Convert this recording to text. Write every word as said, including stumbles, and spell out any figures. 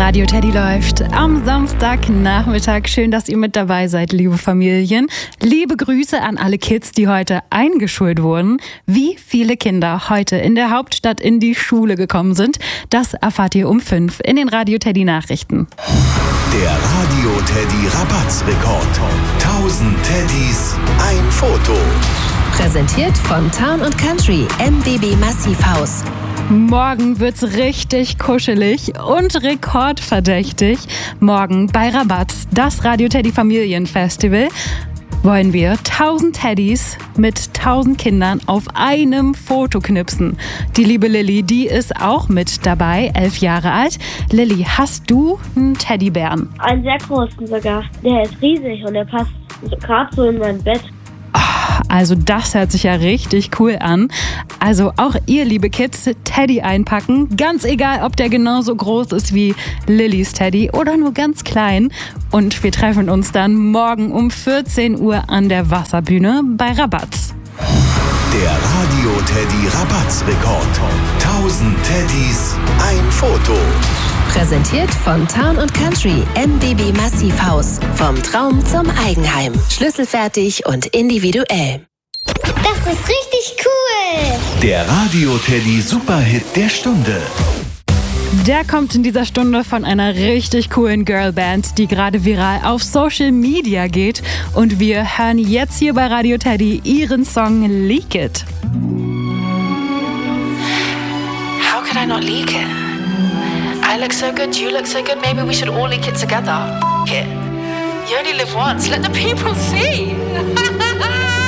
Radio Teddy läuft am Samstagnachmittag. Schön, dass ihr mit dabei seid, liebe Familien. Liebe Grüße an alle Kids, die heute eingeschult wurden. Wie viele Kinder heute in der Hauptstadt in die Schule gekommen sind, das erfahrt ihr um fünf in den Radio Teddy Nachrichten. Der Radio Teddy Rabattsrekord. tausend Teddys, ein Foto. Präsentiert von Town und Country M B B Massivhaus. Morgen wird's richtig kuschelig und rekordverdächtig. Morgen bei Rabatt, das Radio Teddy Familienfestival, wollen wir tausend Teddys mit tausend Kindern auf einem Foto knipsen. Die liebe Lilly, die ist auch mit dabei, elf Jahre alt. Lilly, hast du einen Teddybären? Einen sehr großen sogar. Der ist riesig und der passt gerade so in mein Bett. Also das hört sich ja richtig cool an. Also auch ihr, liebe Kids, Teddy einpacken. Ganz egal, ob der genauso groß ist wie Lillys Teddy oder nur ganz klein. Und wir treffen uns dann morgen um vierzehn Uhr an der Wasserbühne bei Rabatt. Der Radio Teddy Rabattsrekord. tausend Teddys, ein Foto. Präsentiert von Town und Country M B B Massivhaus. Vom Traum zum Eigenheim. Schlüsselfertig und individuell. Das ist richtig cool. Der Radio Teddy Superhit der Stunde. Der kommt in dieser Stunde von einer richtig coolen Girlband, die gerade viral auf Social Media geht. Und wir hören jetzt hier bei Radio Teddy ihren Song Leak It. How could I not leak it? I look so good, you look so good, maybe we should all leak it together. F*** it. You only live once, let the people see.